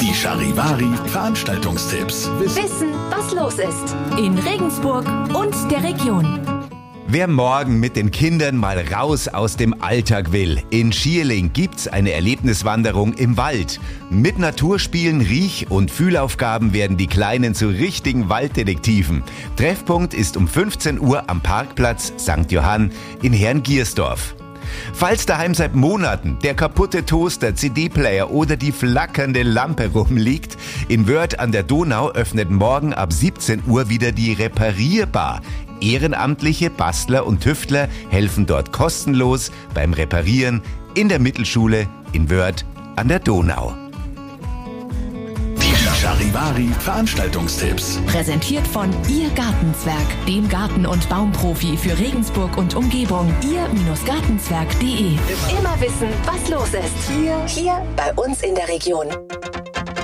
Die Charivari Veranstaltungstipps. Wissen, was los ist. In Regensburg und der Region. Wer morgen mit den Kindern mal raus aus dem Alltag will, in Schierling gibt's eine Erlebniswanderung im Wald. Mit Naturspielen, Riech- und Fühlaufgaben werden die Kleinen zu richtigen Walddetektiven. Treffpunkt ist um 15 Uhr am Parkplatz St. Johann in Herrngiersdorf. Falls daheim seit Monaten der kaputte Toaster, CD-Player oder die flackernde Lampe rumliegt, in Wörth an der Donau öffnet morgen ab 17 Uhr wieder die Reparierbar. Ehrenamtliche Bastler und Tüftler helfen dort kostenlos beim Reparieren in der Mittelschule in Wörth an der Donau. Die Charivari Veranstaltungstipps. Präsentiert von Ihr Gartenzwerg, dem Garten- und Baumprofi für Regensburg und Umgebung. Ihr-Gartenzwerg.de. Immer wissen, was los ist. Hier bei uns in der Region.